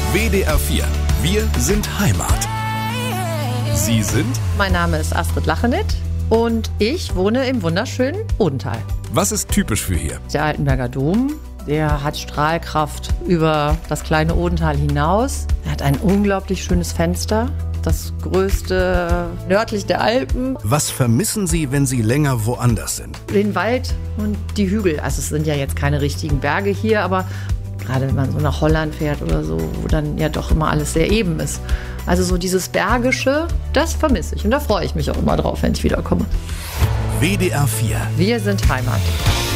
WDR 4. Wir sind Heimat. Sie sind? Mein Name ist Astrid Lachenet und ich wohne im wunderschönen Odenthal. Was ist typisch für hier? Der Altenberger Dom, der hat Strahlkraft über das kleine Odenthal hinaus. Er hat ein unglaublich schönes Fenster, das größte nördlich der Alpen. Was vermissen Sie, wenn Sie länger woanders sind? Den Wald und die Hügel. Also es sind ja jetzt keine richtigen Berge hier, aber gerade wenn man so nach Holland fährt oder so, wo dann ja doch immer alles sehr eben ist. Also so dieses Bergische, das vermisse ich und da freue ich mich auch immer drauf, wenn ich wiederkomme. WDR 4. Wir sind Heimat.